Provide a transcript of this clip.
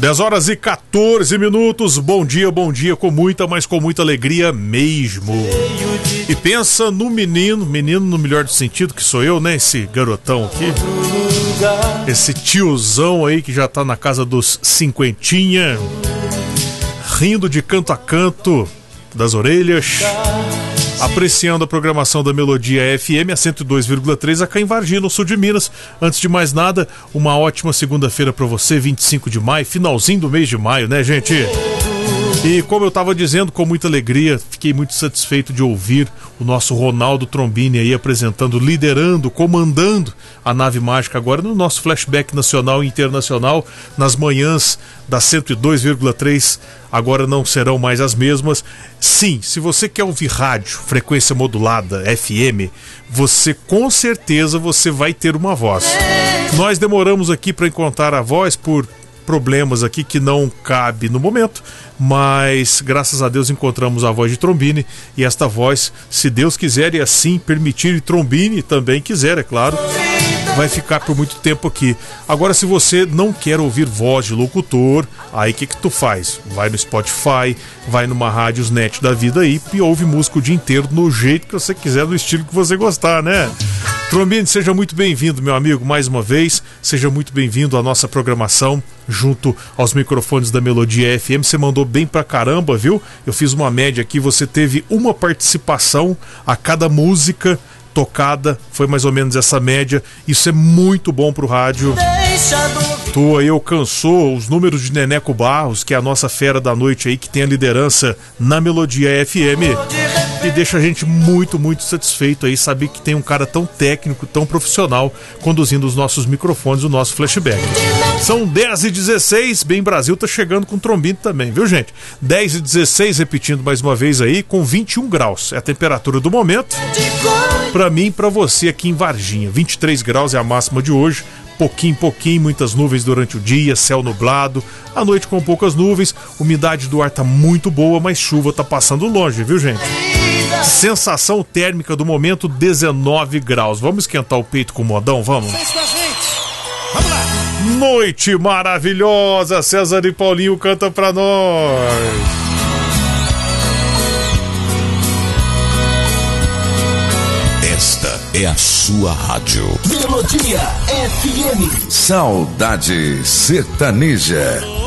10 horas e 14 minutos, bom dia, com muita, mas com muita alegria mesmo. E pensa no menino no melhor sentido, que sou eu, né? Esse garotão aqui, esse tiozão aí que já tá na casa dos cinquentinha, rindo de canto a canto das orelhas, apreciando a programação da Melodia FM, a 102,3, aqui em Varginha, no sul de Minas. Antes de mais nada, uma ótima segunda-feira para você, 25 de maio, finalzinho do mês de maio, né, gente? E como eu tava dizendo, com muita alegria, fiquei muito satisfeito de ouvir o nosso Ronaldo Trombini aí apresentando, liderando, comandando a nave mágica agora no nosso flashback nacional e internacional, nas manhãs da 102,3, agora não serão mais as mesmas. Sim, se você quer ouvir rádio, frequência modulada, FM, você com certeza você vai ter uma voz. Nós demoramos aqui para encontrar a voz por problemas aqui que não cabe no momento, mas graças a Deus encontramos a voz de Trombini, e esta voz, se Deus quiser e assim permitir, e Trombini também quiser, é claro, vai ficar por muito tempo aqui. Agora, se você não quer ouvir voz de locutor, aí o que tu faz? Vai no Spotify, vai numa Rádiosnet da vida aí e ouve música o dia inteiro no jeito que você quiser, no estilo que você gostar, né? Trombini, seja muito bem-vindo, meu amigo, mais uma vez. Seja muito bem-vindo à nossa programação junto aos microfones da Melodia FM. Você mandou bem pra caramba, viu? Eu fiz uma média aqui, você teve uma participação a cada música tocada, foi mais ou menos essa média. Isso é muito bom pro rádio. Tu aí alcançou os números de Neneco Barros, que é a nossa fera da noite aí, que tem a liderança na Melodia FM, e deixa a gente muito, muito satisfeito aí saber que tem um cara tão técnico, tão profissional conduzindo os nossos microfones, o nosso flashback. São 10h16, Bem Brasil tá chegando com Trombini também, viu, gente? 10h16, repetindo mais uma vez aí, com 21 graus é a temperatura do momento pra mim e pra você aqui em Varginha. 23 graus é a máxima de hoje. Pouquinho, muitas nuvens durante o dia, céu nublado, à noite com poucas nuvens, umidade do ar tá muito boa, mas chuva tá passando longe, viu, gente? Sensação térmica do momento, 19 graus. Vamos esquentar o peito com o modão, vamos? Vamos lá! Noite maravilhosa, César e Paulinho canta pra nós. Esta é a sua rádio. Melodia FM. Saudade sertaneja.